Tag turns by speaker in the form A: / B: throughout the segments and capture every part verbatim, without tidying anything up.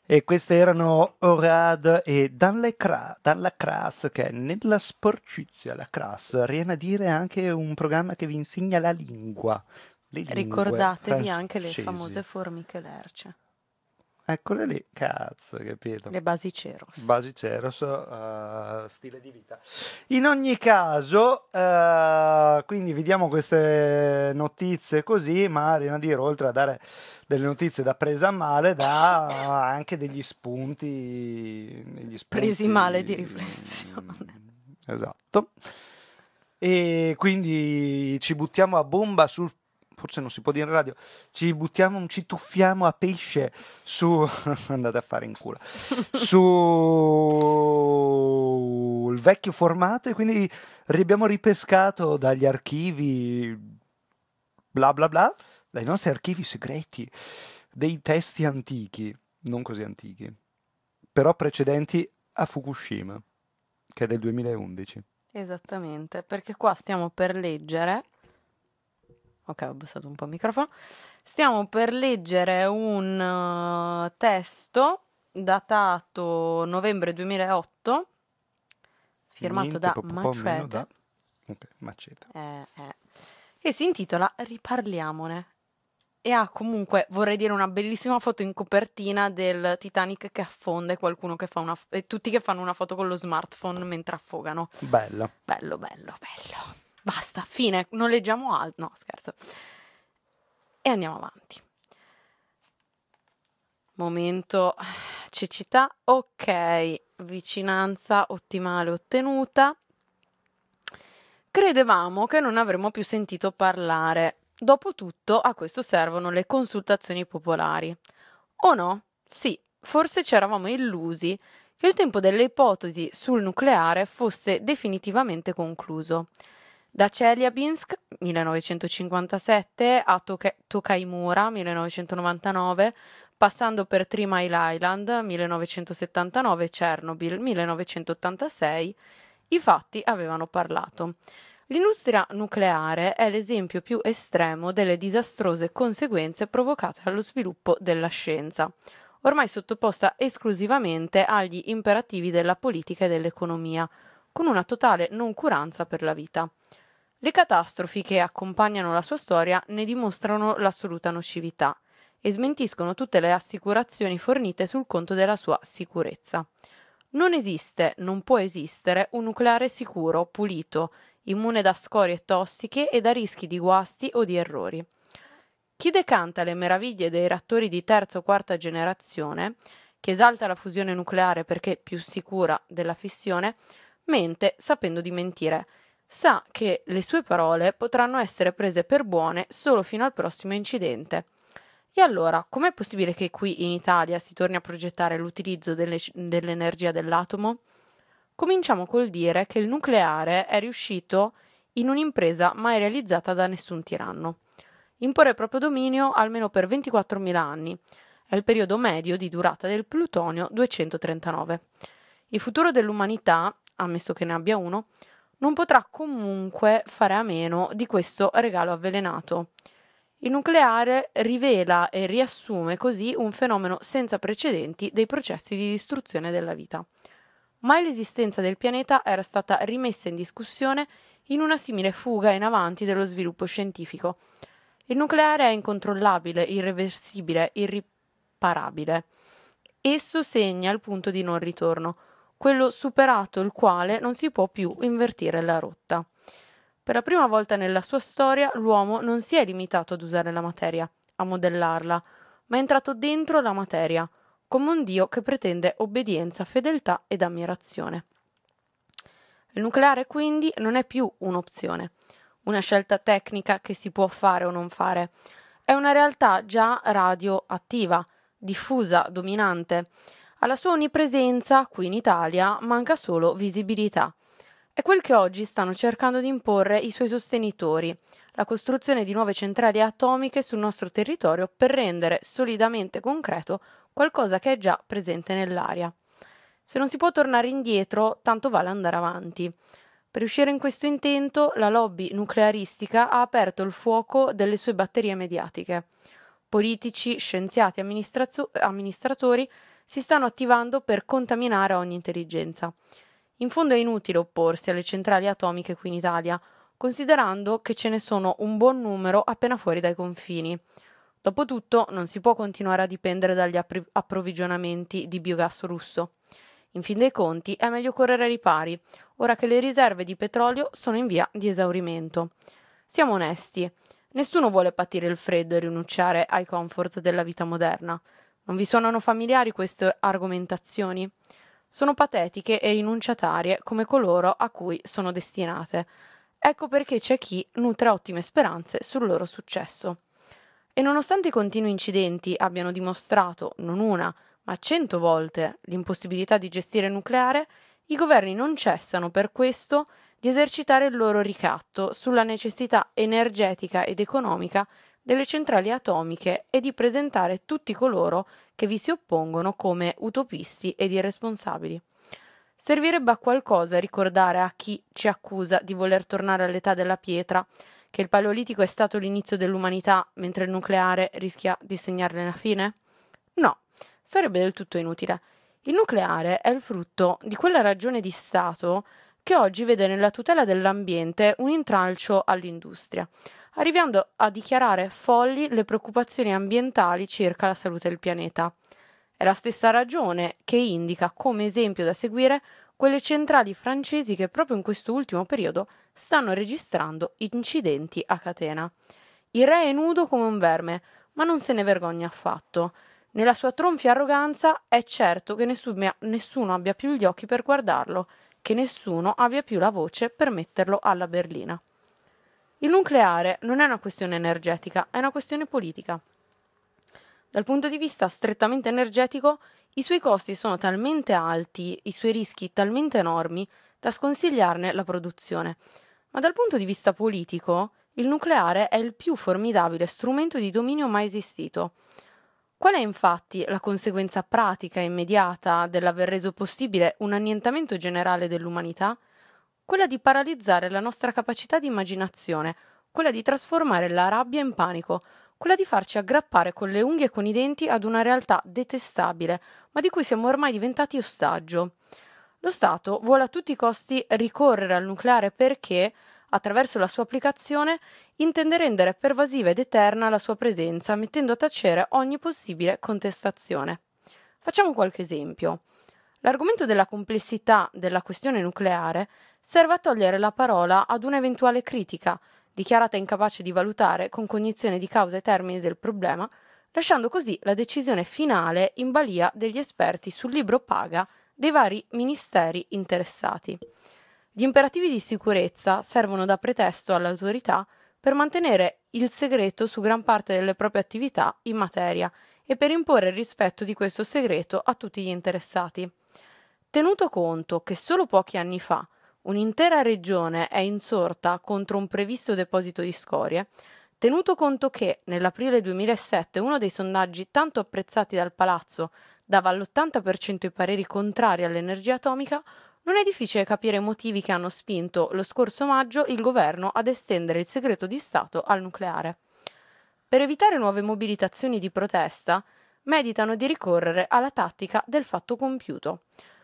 A: E queste erano Orad e Dan le Cra- Dan la Cras, che è nella sporcizia, la Cras, viene a dire anche un programma che vi insegna la lingua, le lingue
B: Ricordatevi anche le
A: francesi.
B: famose formiche lerce,
A: Eccole lì, cazzo, capito?
B: le basiceros.
A: Basiceros, uh, stile di vita. In ogni caso, uh, quindi vediamo queste notizie così, ma viene a dire, oltre a dare delle notizie da presa a male, dà anche degli spunti, degli
B: Presi male di
A: spunti,
B: riflessione.
A: esatto. E quindi ci buttiamo a bomba sul, forse non si può dire in radio, ci buttiamo, ci tuffiamo a pesce su, andate a fare in culo, sul vecchio formato, e quindi abbiamo ripescato dagli archivi bla bla bla, dai nostri archivi segreti, dei testi antichi, non così antichi, però precedenti a Fukushima, che è del duemilaundici.
B: Esattamente, perché qua stiamo per leggere, ok, ho abbassato un po' il microfono, stiamo per leggere un uh, testo datato novembre duemilaotto, firmato
A: Niente
B: da
A: po' po' po' meno
B: Macete,
A: da... Ok, Macete.
B: eh, eh, che si intitola Riparliamone. E ha comunque, vorrei dire, una bellissima foto in copertina del Titanic che affonda e qualcuno che fa una... e tutti che fanno una foto con lo smartphone mentre affogano.
A: Bello.
B: Bello, bello, bello. Basta, fine, non leggiamo altro. No, scherzo. E andiamo avanti. Momento cecità. Ok, vicinanza ottimale ottenuta. Credevamo che non avremmo più sentito parlare. Dopotutto, a questo servono le consultazioni popolari. O no? Sì, forse ci eravamo illusi che il tempo delle ipotesi sul nucleare fosse definitivamente concluso. Da Chelyabinsk millenovecentocinquantasette a Toka- Tokaimura millenovecentonovantanove, passando per Three Mile Island millenovecentosettantanove e Chernobyl millenovecentottantasei, i fatti avevano parlato. L'industria nucleare è l'esempio più estremo delle disastrose conseguenze provocate dallo sviluppo della scienza, ormai sottoposta esclusivamente agli imperativi della politica e dell'economia, con una totale noncuranza per la vita. Le catastrofi che accompagnano la sua storia ne dimostrano l'assoluta nocività e smentiscono tutte le assicurazioni fornite sul conto della sua sicurezza. Non esiste, non può esistere, un nucleare sicuro, pulito, immune da scorie tossiche e da rischi di guasti o di errori. Chi decanta le meraviglie dei reattori di terza o quarta generazione, che esalta la fusione nucleare perché più sicura della fissione, mente sapendo di mentire. Sa che le sue parole potranno essere prese per buone solo fino al prossimo incidente. E allora, com'è possibile che qui in Italia si torni a progettare l'utilizzo delle- dell'energia dell'atomo? Cominciamo col dire che il nucleare è riuscito in un'impresa mai realizzata da nessun tiranno. Imporre il proprio dominio almeno per ventiquattromila anni. È il periodo medio di durata del plutonio duecentotrentanove. Il futuro dell'umanità, ammesso che ne abbia uno, non potrà comunque fare a meno di questo regalo avvelenato. Il nucleare rivela e riassume così un fenomeno senza precedenti dei processi di distruzione della vita. Mai l'esistenza del pianeta era stata rimessa in discussione in una simile fuga in avanti dello sviluppo scientifico. Il nucleare è incontrollabile, irreversibile, irriparabile. Esso segna il punto di non ritorno, quello superato il quale non si può più invertire la rotta. Per la prima volta nella sua storia l'uomo non si è limitato ad usare la materia, a modellarla, ma è entrato dentro la materia, come un dio che pretende obbedienza, fedeltà ed ammirazione. Il nucleare quindi non è più un'opzione, una scelta tecnica che si può fare o non fare. È una realtà già radioattiva, diffusa, dominante. Alla sua onnipresenza, qui in Italia, manca solo visibilità. È quel che oggi stanno cercando di imporre i suoi sostenitori, la costruzione di nuove centrali atomiche sul nostro territorio per rendere solidamente concreto qualcosa che è già presente nell'aria. Se non si può tornare indietro, tanto vale andare avanti. Per riuscire in questo intento, la lobby nuclearistica ha aperto il fuoco delle sue batterie mediatiche. Politici, scienziati, amministrazo- amministratori si stanno attivando per contaminare ogni intelligenza. In fondo è inutile opporsi alle centrali atomiche qui in Italia, considerando che ce ne sono un buon numero appena fuori dai confini. Dopotutto non si può continuare a dipendere dagli appri- approvvigionamenti di biogas russo. In fin dei conti è meglio correre ai ripari, ora che le riserve di petrolio sono in via di esaurimento. Siamo onesti, nessuno vuole patire il freddo e rinunciare ai comfort della vita moderna. Non vi suonano familiari queste argomentazioni? Sono patetiche e rinunciatarie come coloro a cui sono destinate. Ecco perché c'è chi nutre ottime speranze sul loro successo. E nonostante i continui incidenti abbiano dimostrato, non una, ma cento volte, l'impossibilità di gestire il nucleare, i governi non cessano per questo di esercitare il loro ricatto sulla necessità energetica ed economica delle centrali atomiche e di presentare tutti coloro che vi si oppongono come utopisti ed irresponsabili. Servirebbe a qualcosa ricordare a chi ci accusa di voler tornare all'età della pietra che il Paleolitico è stato l'inizio dell'umanità mentre il nucleare rischia di segnarne la fine? No, sarebbe del tutto inutile. Il nucleare è il frutto di quella ragione di Stato che oggi vede nella tutela dell'ambiente un intralcio all'industria, arrivando a dichiarare folli le preoccupazioni ambientali circa la salute del pianeta. È la stessa ragione che indica come esempio da seguire quelle centrali francesi che proprio in questo ultimo periodo stanno registrando incidenti a catena. Il re è nudo come un verme, ma non se ne vergogna affatto. Nella sua tronfia arroganza è certo che nessuno, nessuno abbia più gli occhi per guardarlo, che nessuno abbia più la voce per metterlo alla berlina. Il nucleare non è una questione energetica, è una questione politica. Dal punto di vista strettamente energetico, i suoi costi sono talmente alti, i suoi rischi talmente enormi, da sconsigliarne la produzione. Ma dal punto di vista politico, il nucleare è il più formidabile strumento di dominio mai esistito. Qual è infatti la conseguenza pratica e immediata dell'aver reso possibile un annientamento generale dell'umanità? Quella di paralizzare la nostra capacità di immaginazione, quella di trasformare la rabbia in panico, quella di farci aggrappare con le unghie e con i denti ad una realtà detestabile, ma di cui siamo ormai diventati ostaggio. Lo Stato vuole a tutti i costi ricorrere al nucleare perché, attraverso la sua applicazione, intende rendere pervasiva ed eterna la sua presenza, mettendo a tacere ogni possibile contestazione. Facciamo qualche esempio. L'argomento della complessità della questione nucleare serve a togliere la parola ad un'eventuale critica, dichiarata incapace di valutare con cognizione di causa e termini del problema, lasciando così la decisione finale in balia degli esperti sul libro paga dei vari ministeri interessati. Gli imperativi di sicurezza servono da pretesto alle autorità per mantenere il segreto su gran parte delle proprie attività in materia e per imporre il rispetto di questo segreto a tutti gli interessati. Tenuto conto che solo pochi anni fa un'intera regione è insorta contro un previsto deposito di scorie, tenuto conto che nell'aprile duemilasette uno dei sondaggi tanto apprezzati dal Palazzo dava all'ottanta per cento i pareri contrari all'energia atomica, non è difficile capire i motivi che hanno spinto lo scorso maggio il governo ad estendere il segreto di Stato al nucleare. Per evitare nuove mobilitazioni di protesta, meditano di ricorrere alla tattica del fatto compiuto.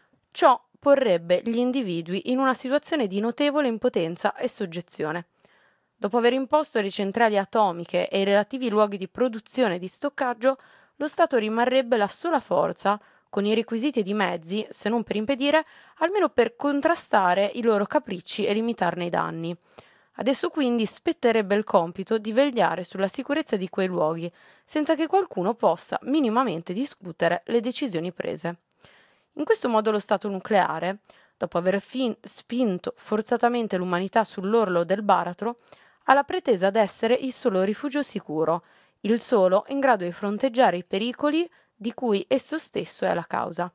B: Ciò porrebbe gli individui in una situazione di notevole impotenza e soggezione. Dopo aver imposto le centrali atomiche e i relativi luoghi di produzione e di stoccaggio, lo Stato rimarrebbe la sola forza, con i requisiti ed i mezzi, se non per impedire, almeno per contrastare i loro capricci e limitarne i danni. Adesso quindi spetterebbe il compito di vegliare sulla sicurezza di quei luoghi, senza che qualcuno possa minimamente discutere le decisioni prese. In questo modo lo Stato nucleare, dopo aver fin- spinto forzatamente l'umanità sull'orlo del baratro, ha la pretesa d'essere il solo rifugio sicuro, il solo in grado di fronteggiare i pericoli di cui esso stesso è la causa.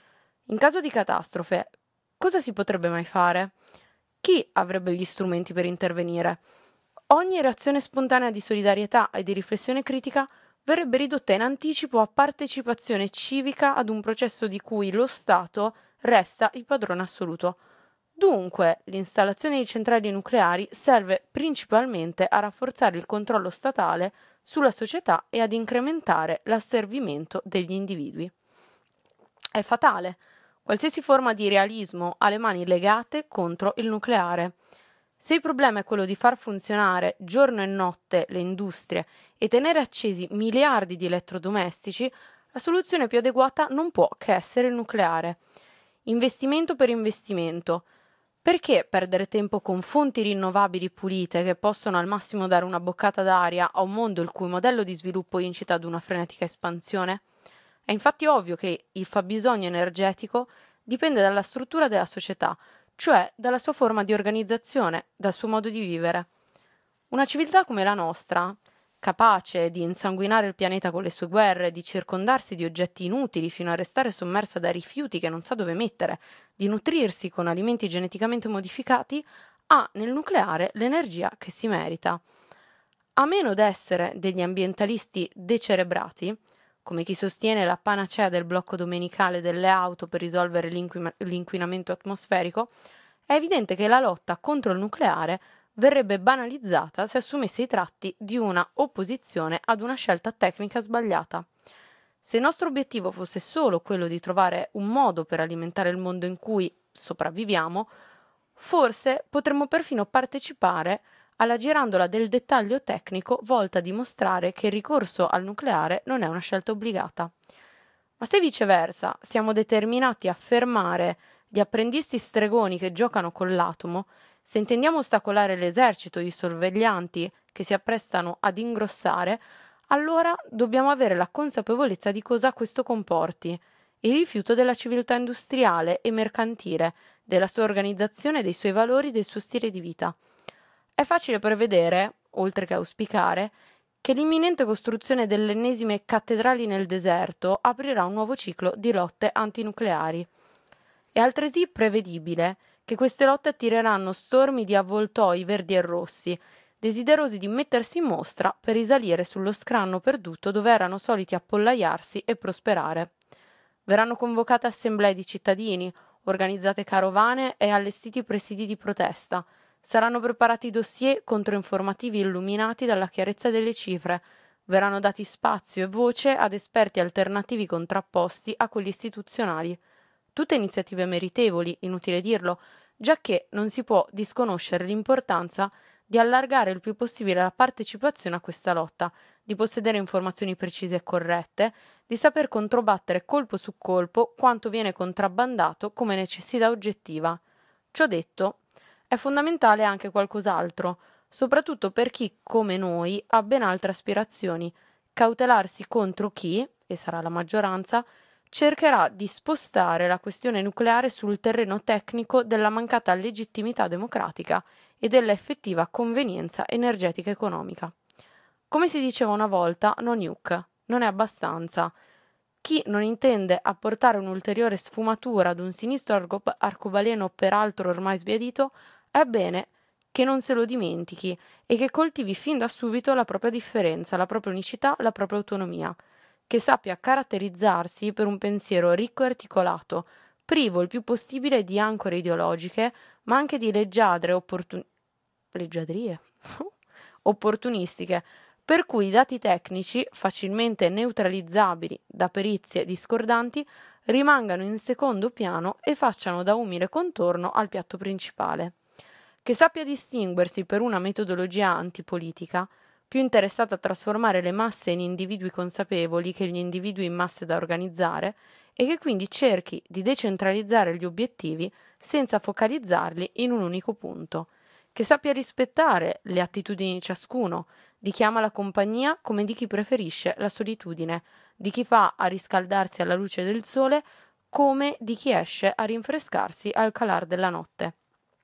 B: In caso di catastrofe, cosa si potrebbe mai fare? Chi avrebbe gli strumenti per intervenire? Ogni reazione spontanea di solidarietà e di riflessione critica verrebbe ridotta in anticipo a partecipazione civica ad un processo di cui lo Stato resta il padrone assoluto. Dunque, l'installazione di centrali nucleari serve principalmente a rafforzare il controllo statale sulla società e ad incrementare l'asservimento degli individui. È fatale. Qualsiasi forma di realismo ha le mani legate contro il nucleare. Se il problema è quello di far funzionare giorno e notte le industrie e tenere accesi miliardi di elettrodomestici, la soluzione più adeguata non può che essere il nucleare. Investimento per investimento. Perché perdere tempo con fonti rinnovabili pulite che possono al massimo dare una boccata d'aria a un mondo il cui modello di sviluppo incita ad una frenetica espansione? È infatti ovvio che il fabbisogno energetico dipende dalla struttura della società, cioè dalla sua forma di organizzazione, dal suo modo di vivere. Una civiltà come la nostra, capace di insanguinare il pianeta con le sue guerre, di circondarsi di oggetti inutili fino a restare sommersa da rifiuti che non sa dove mettere, di nutrirsi con alimenti geneticamente modificati, ha nel nucleare l'energia che si merita. A meno d'essere degli ambientalisti decerebrati, come chi sostiene la panacea del blocco domenicale delle auto per risolvere l'inqui- l'inquinamento atmosferico, è evidente che la lotta contro il nucleare verrebbe banalizzata se assumesse i tratti di una opposizione ad una scelta tecnica sbagliata. Se il nostro obiettivo fosse solo quello di trovare un modo per alimentare il mondo in cui sopravviviamo, forse potremmo perfino partecipare alla girandola del dettaglio tecnico volta a dimostrare che il ricorso al nucleare non è una scelta obbligata. Ma se viceversa siamo determinati a fermare gli apprendisti stregoni che giocano con l'atomo, se intendiamo ostacolare l'esercito di sorveglianti che si apprestano ad ingrossare, allora dobbiamo avere la consapevolezza di cosa questo comporti, il rifiuto della civiltà industriale e mercantile, della sua organizzazione, dei suoi valori, del suo stile di vita. È facile prevedere, oltre che auspicare, che l'imminente costruzione delle ennesime cattedrali nel deserto aprirà un nuovo ciclo di lotte antinucleari. È altresì prevedibile che queste lotte attireranno stormi di avvoltoi verdi e rossi, desiderosi di mettersi in mostra per risalire sullo scranno perduto dove erano soliti appollaiarsi e prosperare. Verranno convocate assemblee di cittadini, organizzate carovane e allestiti presidi di protesta. Saranno preparati dossier controinformativi illuminati dalla chiarezza delle cifre. Verranno dati spazio e voce ad esperti alternativi contrapposti a quelli istituzionali. Tutte iniziative meritevoli, inutile dirlo, giacché non si può disconoscere l'importanza di allargare il più possibile la partecipazione a questa lotta, di possedere informazioni precise e corrette, di saper controbattere colpo su colpo quanto viene contrabbandato come necessità oggettiva. Ciò detto, è fondamentale anche qualcos'altro, soprattutto per chi, come noi, ha ben altre aspirazioni, cautelarsi contro chi, e sarà la maggioranza, cercherà di spostare la questione nucleare sul terreno tecnico della mancata legittimità democratica e della effettiva convenienza energetica economica. Come si diceva una volta, no nuke, non è abbastanza. Chi non intende apportare un'ulteriore sfumatura ad un sinistro argo- arcobaleno peraltro ormai sbiadito, è bene che non se lo dimentichi e che coltivi fin da subito la propria differenza, la propria unicità, la propria autonomia, che sappia caratterizzarsi per un pensiero ricco e articolato, privo il più possibile di ancore ideologiche, ma anche di leggiadre opportun- leggiadrie opportunistiche, per cui i dati tecnici, facilmente neutralizzabili da perizie discordanti, rimangano in secondo piano e facciano da umile contorno al piatto principale. Che sappia distinguersi per una metodologia antipolitica, più interessata a trasformare le masse in individui consapevoli che gli individui in masse da organizzare, e che quindi cerchi di decentralizzare gli obiettivi senza focalizzarli in un unico punto. Che sappia rispettare le attitudini di ciascuno, di chi ama la compagnia come di chi preferisce la solitudine, di chi fa a riscaldarsi alla luce del sole come di chi esce a rinfrescarsi al calar della notte.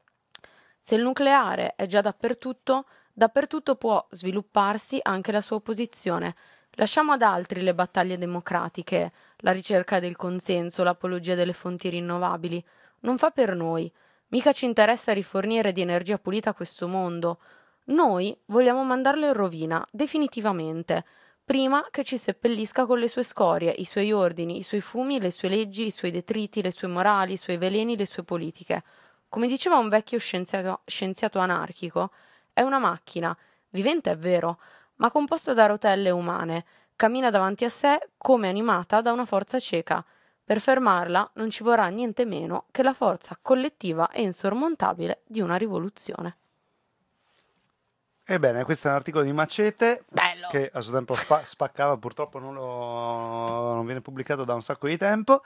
B: Se il nucleare è già dappertutto, dappertutto può svilupparsi anche la sua opposizione. Lasciamo ad altri le battaglie democratiche, la ricerca del consenso, l'apologia delle fonti rinnovabili. Non fa per noi. Mica ci interessa rifornire di energia pulita questo mondo. Noi vogliamo mandarlo in rovina, definitivamente, prima che ci seppellisca con le sue scorie, i suoi ordini, i suoi fumi, le sue leggi, i suoi detriti, le sue morali, i suoi veleni, le sue politiche. Come diceva un vecchio scienziato, scienziato anarchico, è una macchina, vivente è vero, ma composta da rotelle umane, cammina davanti a sé come animata da una forza cieca. Per fermarla non ci vorrà niente meno che la forza collettiva e insormontabile di una rivoluzione.
A: Ebbene, questo è un articolo di Macete
B: Bello!
A: che a suo tempo spa- spaccava, purtroppo non, lo- non viene pubblicato da un sacco di tempo.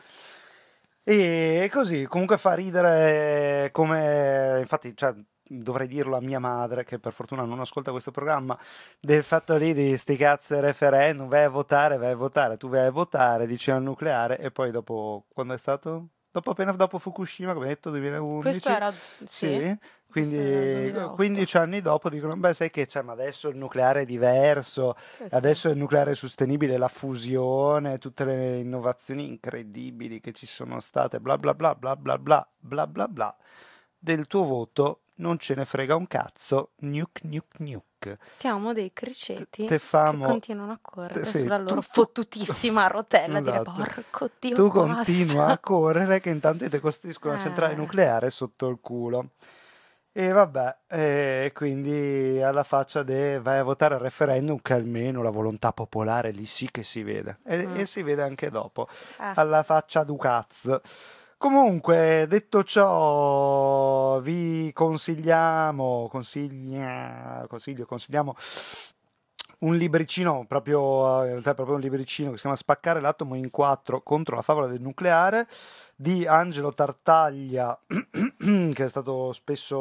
A: E così, comunque fa ridere come, infatti, cioè, dovrei dirlo a mia madre, che per fortuna non ascolta questo programma, del fatto lì di sti cazzo di referendum, vai a votare, vai a votare, tu vai a votare, dici al nucleare, e poi dopo, quando è stato? Dopo, appena dopo Fukushima, come hai detto,
B: Questo
A: duemilaundici,
B: era, sì,
A: sì,
B: questo era il
A: quindi
B: duemilaotto.
A: quindici anni dopo dicono, beh, sai che c'è, ma adesso il nucleare è diverso,
B: Sì, sì.
A: adesso il nucleare è sostenibile, la fusione, tutte le innovazioni incredibili che ci sono state, bla bla bla bla bla bla bla bla bla. Del tuo voto non ce ne frega un cazzo, gnuk gnuk gnuk.
B: Siamo dei criceti
A: Te
B: che
A: famo,
B: continuano a
A: te-
B: correre
A: sì,
B: sulla
A: tu,
B: loro
A: tu-
B: fottutissima rotella e dire
A: esatto.
B: porco Dio,
A: Tu continua a
B: basta.
A: correre che intanto ti costruiscono una centrale
B: Eh,
A: nucleare sotto il culo. E vabbè, e quindi alla faccia de vai a votare al referendum che almeno la volontà popolare lì sì che si vede. E,
B: mm,
A: e si vede anche dopo,
B: eh.
A: alla faccia du cazzo. Comunque, detto ciò, vi consigliamo, consiglia, consiglio, consigliamo un libricino, proprio, eh, in realtà è proprio un libricino che si chiama Spaccare l'atomo in quattro contro la favola del nucleare di Angelo Tartaglia, che è stato spesso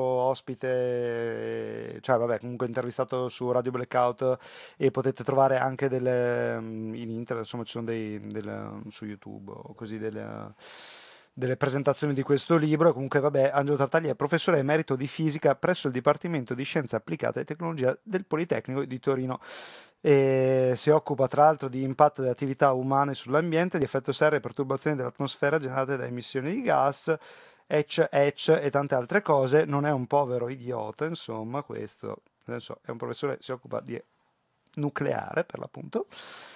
A: ospite, cioè vabbè, comunque intervistato su Radio Blackout e potete trovare anche delle, mm, in internet, insomma ci sono dei, delle- su YouTube o così delle, delle presentazioni di questo libro. Comunque vabbè, Angelo Tartaglia è professore emerito di fisica presso il Dipartimento di Scienze Applicate e Tecnologia del Politecnico di Torino. E si occupa tra l'altro di impatto delle attività umane sull'ambiente, di effetto serra e perturbazioni dell'atmosfera generate da emissioni di gas, Etch, Etch e tante altre cose. Non è un povero idiota, insomma, questo adesso è un professore, si occupa di nucleare per l'appunto.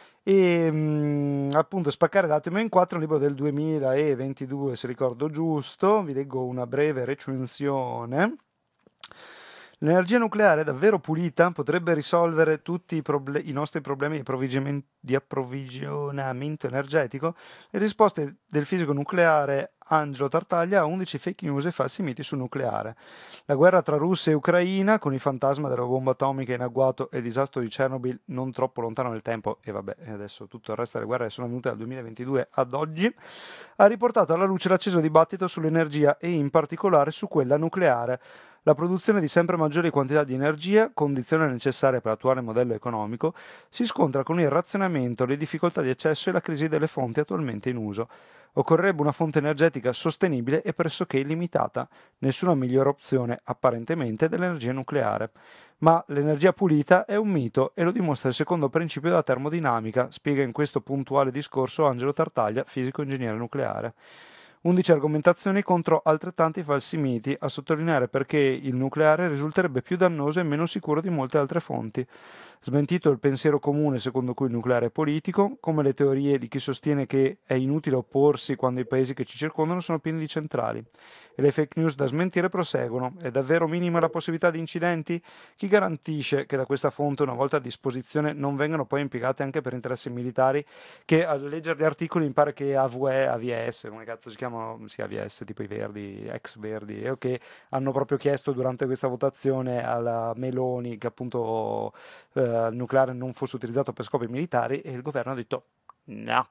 A: E mh, appunto Spaccare l'atomo in quattro è un libro del duemilaventidue, se ricordo giusto. Vi leggo una breve recensione. L'energia nucleare davvero pulita potrebbe risolvere tutti i, proble- i nostri problemi di, approvvigiamen- di approvvigionamento energetico? Le risposte del fisico nucleare Angelo Tartaglia a undici fake news e falsi miti sul nucleare. La guerra tra Russia e Ucraina, con il fantasma della bomba atomica in agguato e il disastro di Chernobyl non troppo lontano nel tempo, e vabbè, adesso tutto il resto delle guerre sono venute dal duemilaventidue ad oggi, ha riportato alla luce l'acceso dibattito sull'energia e in particolare su quella nucleare. La produzione di sempre maggiori quantità di energia, condizione necessaria per l'attuale modello economico, si scontra con il razionamento, le difficoltà di accesso e la crisi delle fonti attualmente in uso. Occorrerebbe una fonte energetica sostenibile e pressoché illimitata. Nessuna migliore opzione, apparentemente, dell'energia nucleare. Ma l'energia pulita è un mito e lo dimostra il secondo principio della termodinamica, spiega in questo puntuale discorso Angelo Tartaglia, fisico ingegnere nucleare. undici argomentazioni contro altrettanti falsi miti, a sottolineare perché il nucleare risulterebbe più dannoso e meno sicuro di molte altre fonti. Smentito il pensiero comune secondo cui il nucleare è politico, come le teorie di chi sostiene che è inutile opporsi quando i paesi che ci circondano sono pieni di centrali. E le fake news da smentire proseguono. È davvero minima la possibilità di incidenti? Chi garantisce che da questa fonte, una volta a disposizione, non vengano poi impiegate anche per interessi militari? Che a leggere gli articoli mi pare che A V E, A V S, come cazzo si chiamano? Sì, A V S, tipo i verdi, ex verdi, eh, che hanno proprio chiesto durante questa votazione alla Meloni che appunto eh, il nucleare non fosse utilizzato per scopi militari e il governo ha detto no.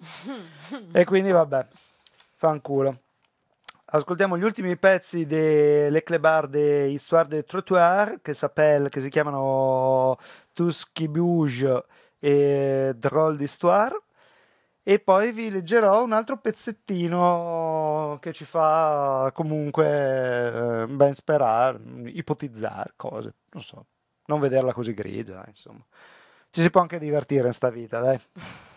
A: E quindi vabbè, fanculo. Ascoltiamo gli ultimi pezzi delle Clébards de Histoire de Trottoir che, che si chiamano Tout ce qui bouge e Drôle d'Histoire. E poi vi leggerò un altro pezzettino che ci fa comunque eh, ben sperare, ipotizzare cose, non so, non vederla così grigia, insomma. Ci si può anche divertire in sta vita, dai.